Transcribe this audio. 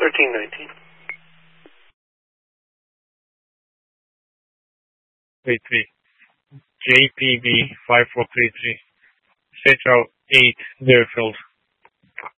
King 19. 33. JPB 5433. Central 8, Deerfield.